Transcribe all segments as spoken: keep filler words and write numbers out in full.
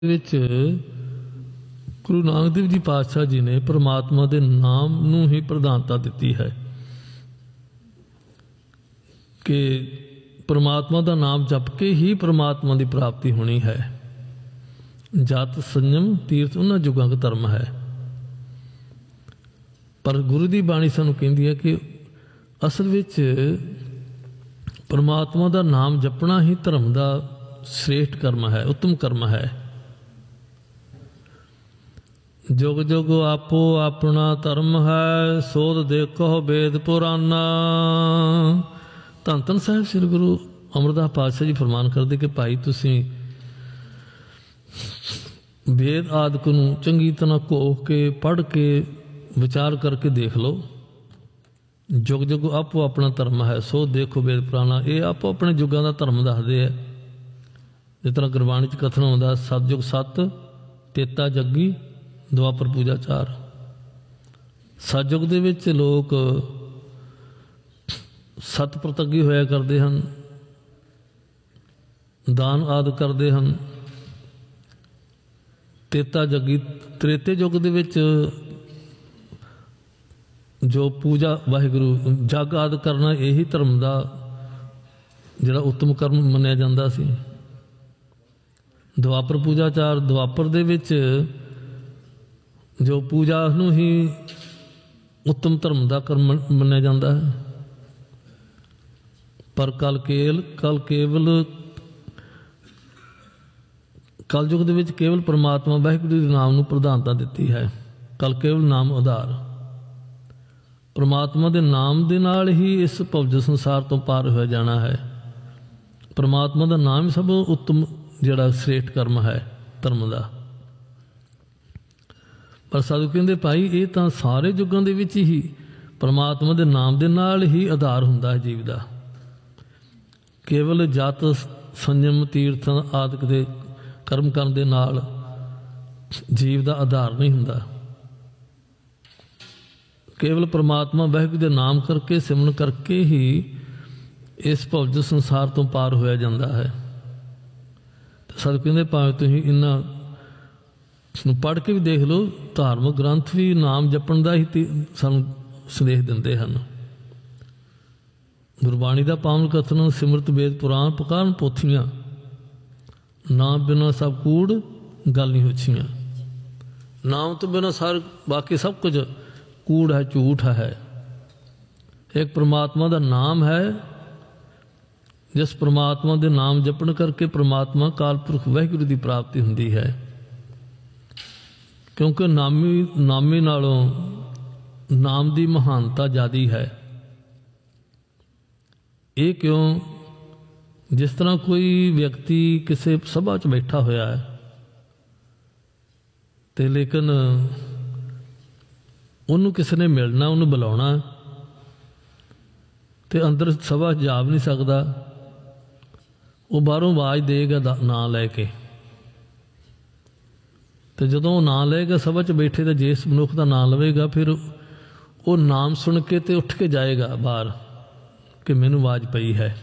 ਵਿੱਚ ਗੁਰੂ ਨਾਨਕ ਦੇਵ ਜੀ ਪਾਤਸ਼ਾਹ ਜੀ ਨੇ ਪਰਮਾਤਮਾ ਦੇ ਨਾਮ ਨੂੰ ਹੀ ਪ੍ਰਧਾਨਤਾ ਦਿੱਤੀ ਹੈ ਕਿ ਪਰਮਾਤਮਾ ਦਾ ਨਾਮ ਜਪ ਕੇ ਹੀ ਪਰਮਾਤਮਾ ਦੀ ਪ੍ਰਾਪਤੀ ਹੋਣੀ ਹੈ। ਜਤ ਸੰਜਮ ਤੀਰਥ ਉਹਨਾਂ ਜੁਗਾਂ ਦਾ ਧਰਮ ਹੈ। ਪਰ ਗੁਰੂ ਦੀ ਬਾਣੀ ਸਾਨੂੰ ਕਹਿੰਦੀ ਹੈ ਕਿ ਅਸਲ ਵਿੱਚ ਪਰਮਾਤਮਾ ਦਾ ਨਾਮ ਜਪਣਾ ਹੀ ਧਰਮ ਦਾ श्रेष्ठ कर्म है, उत्तम कर्म है। जुग जुग आपो अपना धर्म है, सोध देखो वेद पुराना। धन धन साहिब श्री गुरु अमरदास पातशाह जी फरमान करते कि भाई तुसी वेद आदि नूं चंगी तरह घोख के पढ़ के विचार करके देख लो। जुग जुग आपो अपना धर्म है, सोध देखो वेद पुराना। ये आपो अपने जुगां दा धर्म दसदे है। जिस तरह गुरबाणी च कथन आउंदा सतयुग सत तेता जग्गी दुआपर पूजा चार। सतयुग दे विच लोग सत प्रतगी होया करदे हन, दान आदि करदे हन। तेता जग्गी त्रेते युग दे विच जो पूजा वाहिगुरू जग आदि करना यही धर्म का जिहड़ा उत्तम कर्म मन्निया जांदा सी। दुआपर पूजा चार दुआपर दे विच जो पूजा नूं ही उत्तम धर्म का कर्म मन्निया जाता है। पर कल केवल कल केवल कलयुग दे विच केवल परमात्मा वाहिगुरू दे नाम नूं प्रधानता दित्ती है। कल केवल नाम आधार परमात्मा दे नाम दे नाल ही इस भवज संसार तो पार हो जाना है। परमात्मा का नाम ही सब उत्तम जिहड़ा श्रेष्ठ कर्म है धर्म का। पर साधु कहते भाई ये तो सारे युगों के विच ही परमात्मा के नाम के नाल ही आधार हुंदा है जीव का। केवल जत संयम तीर्थ आदि के कर्म करन दे नाल जीव का आधार नहीं हुंदा। केवल परमात्मा वाहिगुरू के नाम करके सिमरन करके ही इस भवज संसार तो पार होया जाता है। सद कहते भावें तुम इन्हां पढ़ के भी देख लो, धार्मिक ग्रंथ भी नाम जपण का ही सानूं संदेश दिंदे हन। गुरबाणी का पावन कथन सिमरत वेद पुराण पकारण पोथियां, नाम बिना सब कूड़ गल नहीं होछियां। नाम तो बिना सार बाकी सब कुछ कूड़ है, झूठ है। एक परमात्मा का नाम है, जिस परमात्मा के नाम जपण करके परमात्मा काल पुरख वाहिगुरू की प्राप्ति हुंदी है। क्योंकि नामी नामी नालों नाम की महानता ज़्यादा है। ये क्यों? जिस तरह कोई व्यक्ति किसी सभा च बैठा होया है ते लेकिन उन्होंने किसी ने मिलना, उन्होंने बुलाना ते अंदर सभा जा भी नहीं सकता। वो बाहरों आवाज़ देगा ना लैके, तो जदों ना लेगा सभा च बैठे तो जिस मनुख का नाम लवेगा फिर वो नाम सुन के तो उठ के जाएगा बाहर कि मैनू आवाज़ पई है।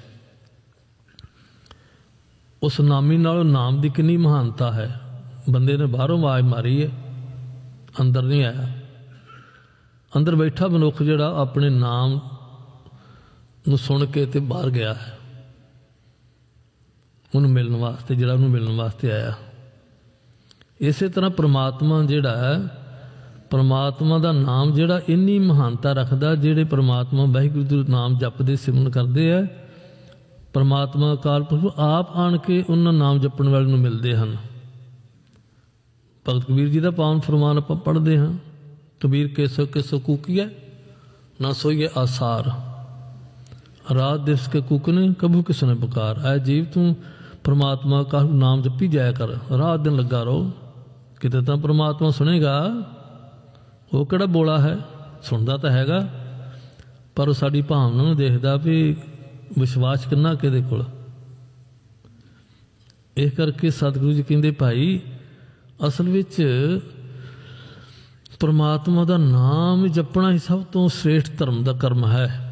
उस नामी नालों नाम की कितनी महानता है। बंदे ने बाहरों आवाज़ मारी है, अंदर नहीं आया। अंदर बैठा मनुख जिहड़ा अपने नाम नूं सुन के ते बाहर गया है, उन्होंने मिलने वास्ते, जिहड़ा उन्होंने मिलने वास्ते आया। इस तरह परमात्मा जिहड़ा है, परमात्मा का नाम जिहड़ा इन्नी महानता रखदा, जिहड़े परमात्मा वाहिगुरू का नाम जपदे सिमरन करते हैं, परमात्मा अकाल पुरख आप आण के उन्होंने नाम जपण वाले नूं मिलते हैं। भगत कबीर जी का पावन फरमान आपां पढ़ते हैं, कबीर केसो केसो कूकिया ना सोईए आसार, रात दिवस के कुकने कबू किसने पुकार। आए जीव तू परमात्मा का नाम जपी जाया कर, रात दिन लगा रहो। किते तो परमात्मा सुनेगा, वो किहड़ा बोला है, सुनता तो हैगा पर साड़ी भावना नूं देखदा भी विश्वास किन्ना किहदे कोल। इस करके सतगुरु जी कहंदे भाई असल विच परमात्मा का नाम जपना ही सब तो श्रेष्ठ धर्म का कर्म है।